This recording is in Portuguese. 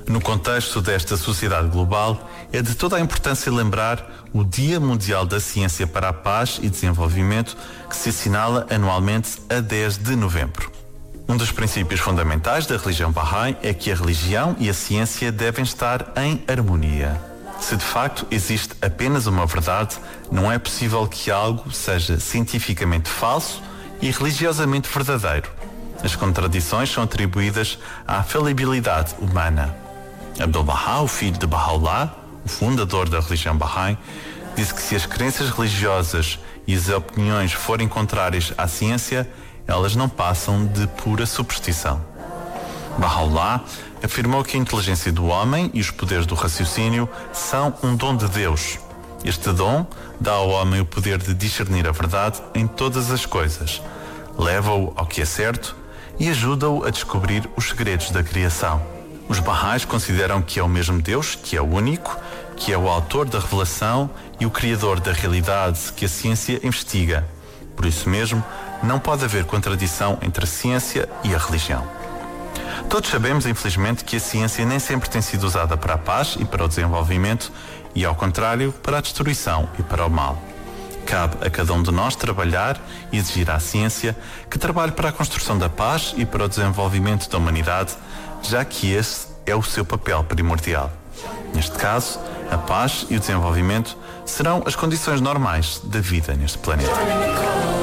No contexto desta sociedade global, é de toda a importância lembrar o Dia Mundial da Ciência para a Paz e Desenvolvimento, que se assinala anualmente a 10 de novembro. Um dos princípios fundamentais da religião Bahá'í é que a religião e a ciência devem estar em harmonia. Se de facto existe apenas uma verdade, não é possível que algo seja cientificamente falso e religiosamente verdadeiro. As contradições são atribuídas à falibilidade humana. Abdu'l-Bahá, o filho de Baha'u'lláh, o fundador da religião Bahá'í, disse que se as crenças religiosas e as opiniões forem contrárias à ciência, elas não passam de pura superstição. Baha'u'lláh afirmou que a inteligência do homem e os poderes do raciocínio são um dom de Deus. Este dom dá ao homem o poder de discernir a verdade em todas as coisas, leva-o ao que é certo e ajuda-o a descobrir os segredos da criação. Os Bahá'ís consideram que é o mesmo Deus, que é o único, que é o autor da revelação e o criador da realidade que a ciência investiga. Por isso mesmo, não pode haver contradição entre a ciência e a religião. Todos sabemos, infelizmente, que a ciência nem sempre tem sido usada para a paz e para o desenvolvimento e, ao contrário, para a destruição e para o mal. Cabe a cada um de nós trabalhar e exigir à ciência que trabalhe para a construção da paz e para o desenvolvimento da humanidade, já que esse é o seu papel primordial. Neste caso, a paz e o desenvolvimento serão as condições normais da vida neste planeta.